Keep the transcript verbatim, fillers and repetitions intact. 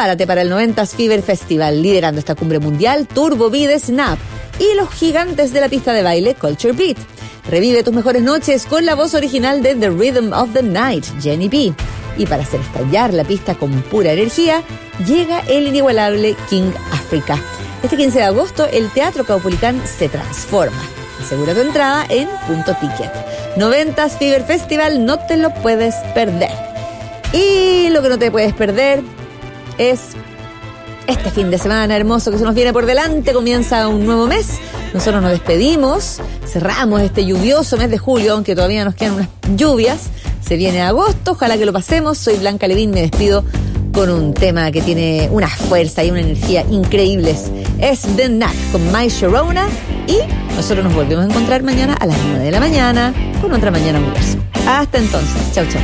Prepárate para el noventas Fever Festival, liderando esta cumbre mundial, Turbo Beat Snap y los gigantes de la pista de baile Culture Beat. Revive tus mejores noches con la voz original de The Rhythm of the Night, Jenny B. Y para hacer estallar la pista con pura energía, llega el inigualable King Africa. Este quince de agosto, el Teatro Caupolicán se transforma. Asegura tu entrada en Punto Ticket. noventas Fever Festival, no te lo puedes perder. Y lo que no te puedes perder es este fin de semana hermoso que se nos viene por delante. Comienza un nuevo mes. Nosotros nos despedimos, cerramos este lluvioso mes de julio, aunque todavía nos quedan unas lluvias. Se viene agosto, ojalá que lo pasemos. Soy Blanca Levín, me despido con un tema que tiene una fuerza y una energía increíbles. Es The Knack con My Sharona y nosotros nos volvemos a encontrar mañana a las nueve de la mañana con otra Mañana Universo. Hasta entonces, chau chau.